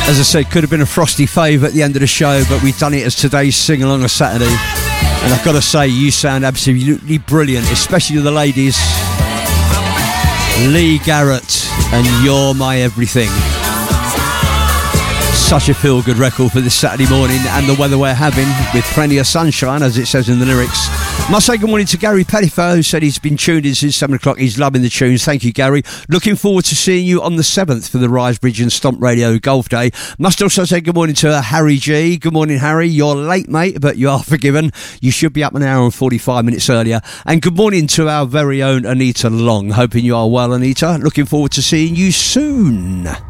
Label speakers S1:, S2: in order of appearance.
S1: As I said, could have been a frosty fave at the end of the show, but we've done it as today's sing-along on Saturday. And I've got to say, you sound absolutely brilliant, especially the ladies. Lee Garrett and You're My Everything. Such a feel-good record for this Saturday morning and the weather we're having, with plenty of sunshine, as it says in the lyrics. Must say good morning to Gary Pettifer, who said he's been tuned in since 7 o'clock. He's loving the tunes. Thank you, Gary. Looking forward to seeing you on the 7th for the Risebridge and Stomp Radio Golf Day. Must also say good morning to Harry G. Good morning, Harry. You're late, mate, but you are forgiven. You should be up an hour and 45 minutes earlier. And good morning to our very own Anita Long. Hoping you are well, Anita. Looking forward to seeing you soon.